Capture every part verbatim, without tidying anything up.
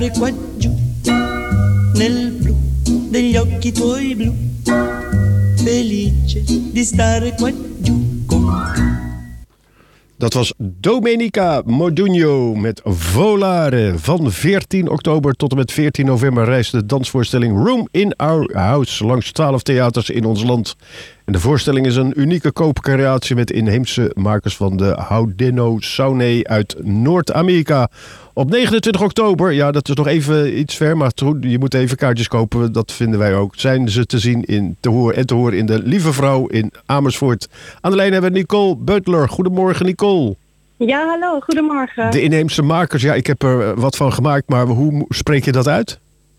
Qua giù, nel blu degli occhi tuoi blu, felice di stare qua giù con te. Dat was Domenica Modugno met Volare. Van veertien oktober tot en met veertien november reist de dansvoorstelling Room in Our House langs twaalf theaters in ons land. En de voorstelling is een unieke co-creatie met inheemse makers van de Haudenosaunee uit Noord-Amerika. Op negenentwintig oktober, ja dat is nog even iets ver, maar je moet even kaartjes kopen, dat vinden wij ook. Zijn ze te zien in, te horen en te horen in de Lieve Vrouw in Amersfoort. Aan de lijn hebben we Nicole Beutler. Goedemorgen Nicole. Ja, hallo, goedemorgen. De inheemse makers, ja ik heb er wat van gemaakt, maar hoe spreek je dat uit?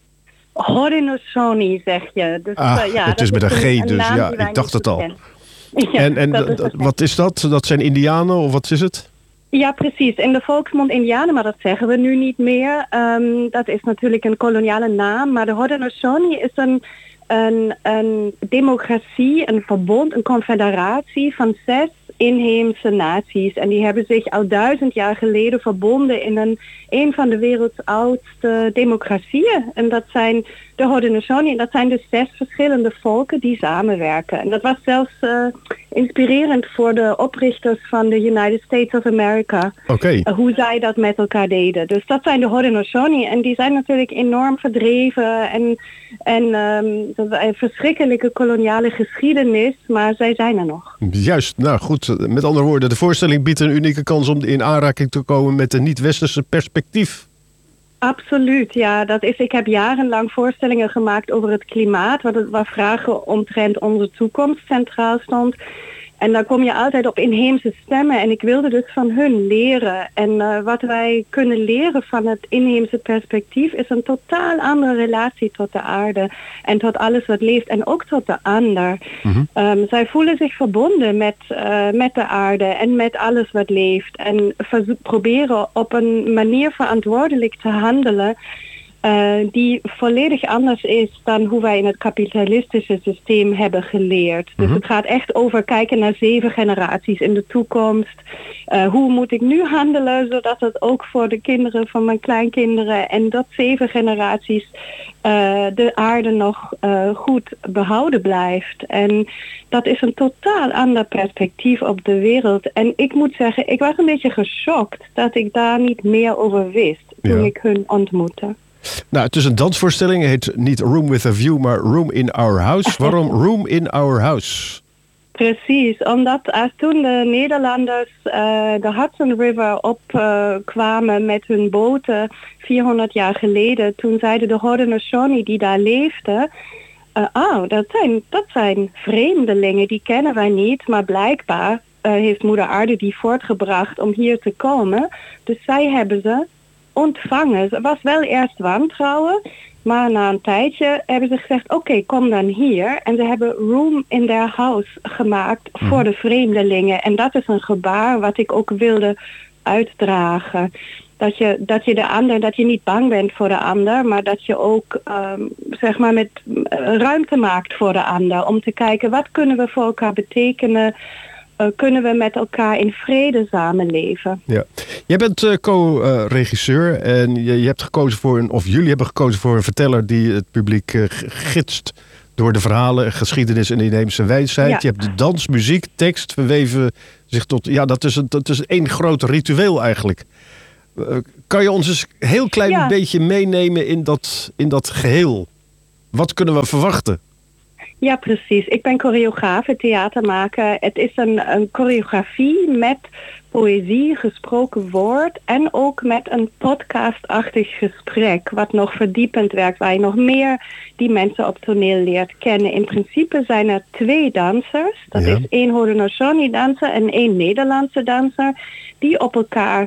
Haudenosaunee zeg je. Dus, ah, uh, ja, het is met een G, een, dus ja, ik dacht het al. Ja, en en dat is wat is dat? Dat zijn Indianen of wat is het? Ja, precies. In de volksmond Indianen, maar dat zeggen we nu niet meer. Um, dat is natuurlijk een koloniale naam, maar de Haudenosaunee is een, een, een democratie, een verbond, een confederatie van zes inheemse naties. En die hebben zich al duizend jaar geleden verbonden in een, een van de werelds oudste democratieën. En dat zijn de Haudenosaunee. En dat zijn dus zes verschillende volken die samenwerken. En dat was zelfs uh, inspirerend voor de oprichters van de United States of America. Okay. Uh, hoe zij dat met elkaar deden. Dus dat zijn de Haudenosaunee. En die zijn natuurlijk enorm verdreven. En, en um, dat is een verschrikkelijke koloniale geschiedenis. Maar zij zijn er nog. Juist, nou goed. Met andere woorden, de voorstelling biedt een unieke kans om in aanraking te komen met een niet-westerse perspectief. Absoluut, ja. Dat is, ik heb jarenlang voorstellingen gemaakt over het klimaat, waar, waar vragen omtrent onze toekomst centraal stond. En dan kom je altijd op inheemse stemmen en ik wilde dus van hun leren. En uh, wat wij kunnen leren van het inheemse perspectief is een totaal andere relatie tot de aarde en tot alles wat leeft en ook tot de ander. Mm-hmm. Um, zij voelen zich verbonden met, uh, met de aarde en met alles wat leeft en verzo- proberen op een manier verantwoordelijk te handelen Uh, die volledig anders is dan hoe wij in het kapitalistische systeem hebben geleerd. Dus mm-hmm. het gaat echt over kijken naar zeven generaties in de toekomst. Uh, hoe moet ik nu handelen zodat het ook voor de kinderen van mijn kleinkinderen en dat zeven generaties uh, de aarde nog uh, goed behouden blijft. En dat is een totaal ander perspectief op de wereld. En ik moet zeggen, ik was een beetje geschokt dat ik daar niet meer over wist toen ja. ik hun ontmoette. Nou, het is een dansvoorstelling. Het heet niet Room with a View, maar Room in Our House. Waarom Room in Our House? Precies, omdat als toen de Nederlanders uh, de Hudson River opkwamen uh, met hun boten vierhonderd jaar geleden, toen zeiden de Haudenosaunee die daar leefden, uh, oh, dat zijn, dat zijn vreemdelingen, die kennen wij niet, maar blijkbaar uh, heeft Moeder Aarde die voortgebracht om hier te komen. Dus zij hebben ze ontvangen. Het was wel eerst wantrouwen, maar na een tijdje hebben ze gezegd, oké, okay, kom dan hier. En ze hebben Room in Their House gemaakt voor mm. de vreemdelingen. En dat is een gebaar wat ik ook wilde uitdragen. Dat je, dat je de ander, dat je niet bang bent voor de ander, maar dat je ook um, zeg maar met uh, ruimte maakt voor de ander. Om te kijken, wat kunnen we voor elkaar betekenen? Uh, kunnen we met elkaar in vrede samenleven. Ja. Jij bent uh, co-regisseur en je, je hebt gekozen voor een, of jullie hebben gekozen voor een verteller die het publiek uh, gidst door de verhalen, geschiedenis en inheemse wijsheid. Ja. Je hebt de dans, muziek, tekst verweven zich tot, ja, dat is een, dat is één groot ritueel eigenlijk. Uh, kan je ons eens een heel klein ja. beetje meenemen in dat, in dat geheel? Wat kunnen we verwachten? Ja, precies. Ik ben choreografe, theatermaker. Het is een, een choreografie met poëzie, gesproken woord en ook met een podcastachtig gesprek, wat nog verdiepend werkt, waar je nog meer die mensen op toneel leert kennen. In principe zijn er twee dansers. Dat ja. is één Haudenosaunee danser en één Nederlandse danser, die op elkaar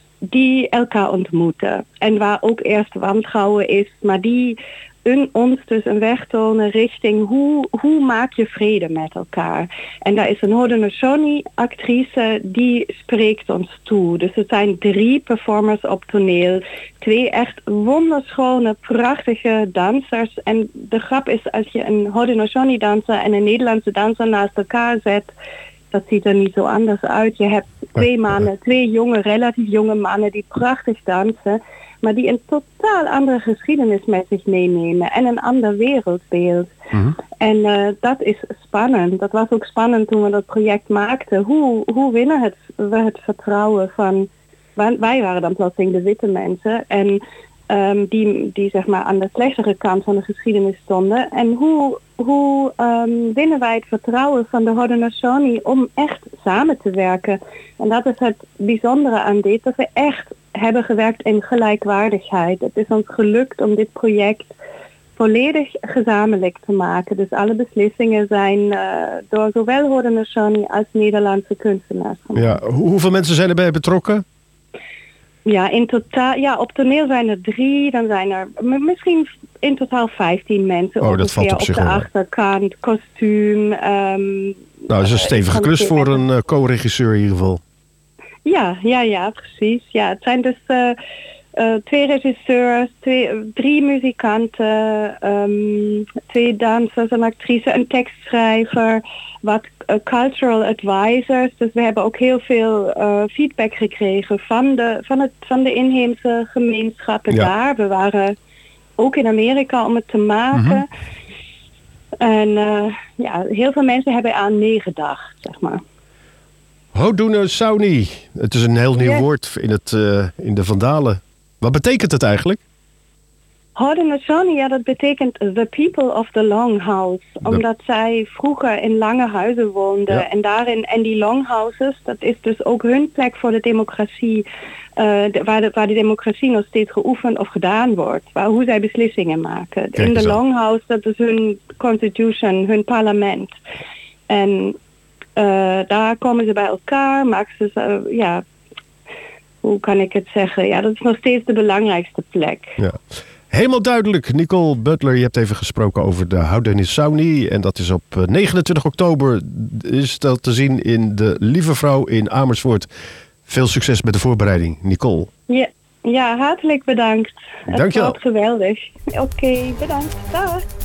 die elkaar ontmoeten. En waar ook eerst wantrouwen is, maar die een, ons dus een weg tonen richting hoe, hoe maak je vrede met elkaar. En daar is een Haudenosaunee actrice die spreekt ons toe. Dus het zijn drie performers op toneel. Twee echt wonderschone, prachtige dansers. En de grap is, als je een Haudenosaunee danser en een Nederlandse danser naast elkaar zet, dat ziet er niet zo anders uit. Je hebt twee mannen, twee jonge, relatief jonge mannen die prachtig dansen. maar die een totaal andere geschiedenis met zich meenemen en een ander wereldbeeld. Mm-hmm. En uh, dat is spannend. Dat was ook spannend toen we dat project maakten. Hoe, hoe winnen het, we het vertrouwen van... Wij waren dan plotseling de witte mensen en um, die, die zeg maar aan de slechtere kant van de geschiedenis stonden. En hoe, hoe um, winnen wij het vertrouwen van de Haudenosaunee om echt samen te werken? En dat is het bijzondere aan dit, dat we echt hebben gewerkt in gelijkwaardigheid. Het is ons gelukt om dit project volledig gezamenlijk te maken. Dus alle beslissingen zijn uh, door zowel Haudenosaunee als Nederlandse kunstenaars gemaakt. Ja, hoeveel mensen zijn erbij betrokken? Ja, in totaal, ja, op toneel zijn er drie, dan zijn er m- misschien in totaal vijftien mensen. Oh, dat valt op, op zich de wel. Achterkant, kostuum. Um, nou, dat is een stevige klus voor een uh, co-regisseur in ieder geval. Ja, ja, ja, precies. Ja, het zijn dus uh, uh, twee regisseurs, twee, uh, drie muzikanten, um, twee dansers, een actrice, een tekstschrijver, wat uh, cultural advisors. Dus we hebben ook heel veel uh, feedback gekregen van de, van, het, van de inheemse gemeenschappen ja. daar. We waren ook in Amerika om het te maken. Mm-hmm. En uh, ja, heel veel mensen hebben aan meegedacht, zeg maar. Haudenosaunee. Het is een heel nieuw yes. woord in, het, uh, in de Vandalen. Wat betekent het eigenlijk? Haudenosaunee, ja, dat betekent the people of the longhouses. Omdat zij vroeger in lange huizen woonden. Ja. En daarin, en die longhouses, dat is dus ook hun plek voor de democratie. Uh, de, waar, de, waar de democratie nog steeds geoefend of gedaan wordt. Waar, hoe zij beslissingen maken. Kijk in de longhouse, dat is hun constitution, hun parlement. En uh, daar komen ze bij elkaar, maken ze, uh, ja, hoe kan ik het zeggen? Ja, dat is nog steeds de belangrijkste plek. Ja. Helemaal duidelijk. Nicole Butler, je hebt even gesproken over de Haudenosaunee. En dat is op negenentwintig oktober is dat te zien in de Lieve Vrouw in Amersfoort. Veel succes met de voorbereiding, Nicole. Ja, ja hartelijk bedankt. Dank je wel. Het was geweldig. Oké, okay, bedankt. Dag.